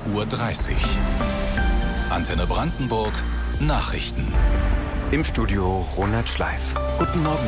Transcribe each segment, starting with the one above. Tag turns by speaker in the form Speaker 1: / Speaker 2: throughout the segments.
Speaker 1: 8:30 Uhr. Antenne Brandenburg Nachrichten.
Speaker 2: Im Studio Ronald Schleif. Guten Morgen.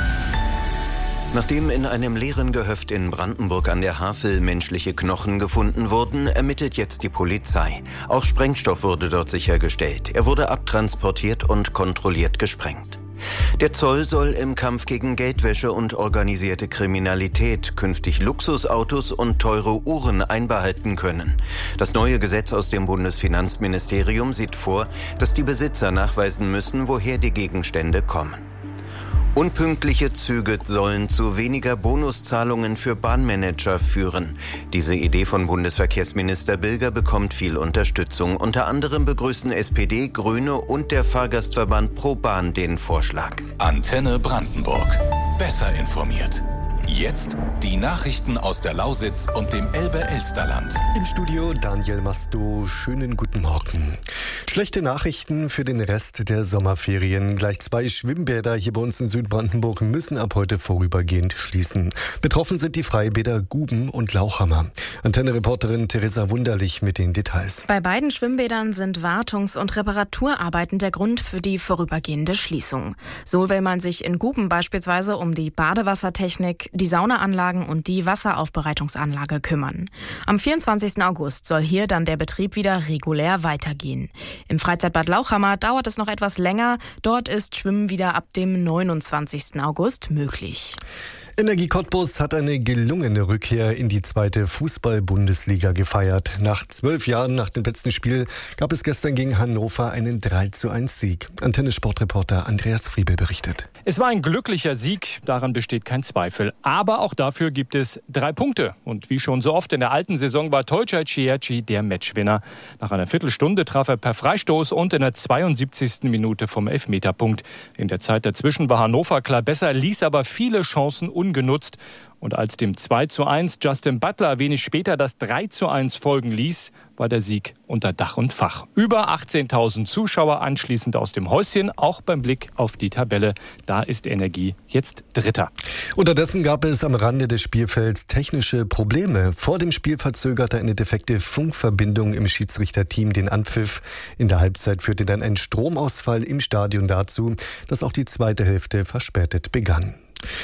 Speaker 2: Nachdem in einem leeren Gehöft in Brandenburg an der Havel menschliche Knochen gefunden wurden, ermittelt jetzt die Polizei. Auch Sprengstoff wurde dort sichergestellt. Er wurde abtransportiert und kontrolliert gesprengt. Der Zoll soll im Kampf gegen Geldwäsche und organisierte Kriminalität künftig Luxusautos und teure Uhren einbehalten können. Das neue Gesetz aus dem Bundesfinanzministerium sieht vor, dass die Besitzer nachweisen müssen, woher die Gegenstände kommen. Unpünktliche Züge sollen zu weniger Bonuszahlungen für Bahnmanager führen. Diese Idee von Bundesverkehrsminister Bilger bekommt viel Unterstützung. Unter anderem begrüßen SPD, Grüne und der Fahrgastverband ProBahn den Vorschlag.
Speaker 1: Antenne Brandenburg. Besser informiert. Jetzt die Nachrichten aus der Lausitz und dem Elbe-Elsterland.
Speaker 3: Im Studio Daniel Masto. Schönen guten Morgen. Schlechte Nachrichten für den Rest der Sommerferien. Gleich 2 Schwimmbäder hier bei uns in Südbrandenburg müssen ab heute vorübergehend schließen. Betroffen sind die Freibäder Guben und Lauchhammer. Antenne-Reporterin Theresa Wunderlich mit den Details.
Speaker 4: Bei beiden Schwimmbädern sind Wartungs- und Reparaturarbeiten der Grund für die vorübergehende Schließung. So will man sich in Guben beispielsweise um die Badewassertechnik, die Saunaanlagen und die Wasseraufbereitungsanlage kümmern. Am 24. August soll hier dann der Betrieb wieder regulär weitergehen. Im Freizeitbad Lauchhammer dauert es noch etwas länger. Dort ist Schwimmen wieder ab dem 29. August möglich.
Speaker 3: Energie Cottbus hat eine gelungene Rückkehr in die 2. Fußball-Bundesliga gefeiert. Nach 12 Jahren nach dem letzten Spiel gab es gestern gegen Hannover einen 3:1-Sieg. Antenne-Sportreporter Andreas Friebel berichtet.
Speaker 5: Es war ein glücklicher Sieg, daran besteht kein Zweifel. Aber auch dafür gibt es 3 Punkte. Und wie schon so oft in der alten Saison war Tolcay Cieci der Matchwinner. Nach einer Viertelstunde traf er per Freistoß und in der 72. Minute vom Elfmeterpunkt. In der Zeit dazwischen war Hannover klar besser, ließ aber viele Chancen ungenutzt. Und als dem 2:1 Justin Butler wenig später das 3:1 folgen ließ, war der Sieg unter Dach und Fach. Über 18.000 Zuschauer anschließend aus dem Häuschen, auch beim Blick auf die Tabelle. Da ist Energie jetzt Dritter.
Speaker 3: Unterdessen gab es am Rande des Spielfelds technische Probleme. Vor dem Spiel verzögerte eine defekte Funkverbindung im Schiedsrichterteam den Anpfiff. In der Halbzeit führte dann ein Stromausfall im Stadion dazu, dass auch die zweite Hälfte verspätet begann.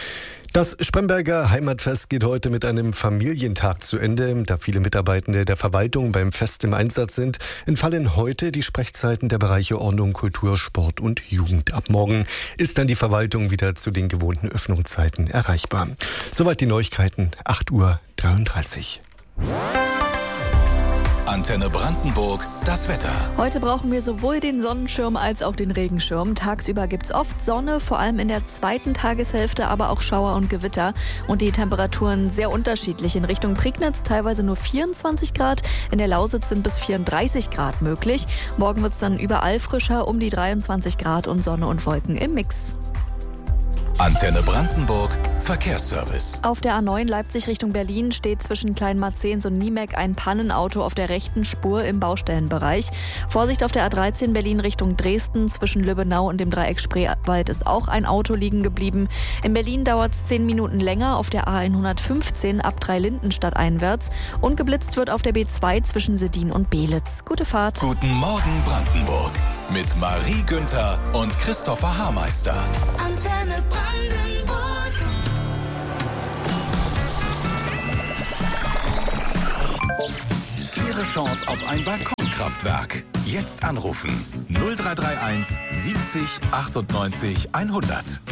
Speaker 3: Das Spremberger Heimatfest geht heute mit einem Familientag zu Ende. Da viele Mitarbeitende der Verwaltung beim Fest im Einsatz sind, entfallen heute die Sprechzeiten der Bereiche Ordnung, Kultur, Sport und Jugend. Ab morgen ist dann die Verwaltung wieder zu den gewohnten Öffnungszeiten erreichbar. Soweit die Neuigkeiten, 8:33 Uhr.
Speaker 1: Antenne Brandenburg, das Wetter.
Speaker 6: Heute brauchen wir sowohl den Sonnenschirm als auch den Regenschirm. Tagsüber gibt's oft Sonne, vor allem in der zweiten Tageshälfte, aber auch Schauer und Gewitter. Und die Temperaturen sehr unterschiedlich. In Richtung Prignitz teilweise nur 24 Grad, in der Lausitz sind bis 34 Grad möglich. Morgen wird's dann überall frischer, um die 23 Grad und Sonne und Wolken im Mix.
Speaker 1: Antenne Brandenburg, Verkehrsservice.
Speaker 6: Auf der A9 Leipzig Richtung Berlin steht zwischen Kleinmarzens und Niemek ein Pannenauto auf der rechten Spur im Baustellenbereich. Vorsicht auf der A13 Berlin Richtung Dresden. Zwischen Lübbenau und dem Dreieck Spreewald ist auch ein Auto liegen geblieben. In Berlin dauert es 10 Minuten länger auf der A115 ab Dreilindenstadt einwärts. Und geblitzt wird auf der B2 zwischen Seddin und Belitz. Gute Fahrt.
Speaker 1: Guten Morgen Brandenburg. Mit Marie Günther und Christopher Haarmeister.
Speaker 7: Antenne Brandenburg.
Speaker 1: Ihre Chance auf ein Balkonkraftwerk. Jetzt anrufen. 0331 70 98 100.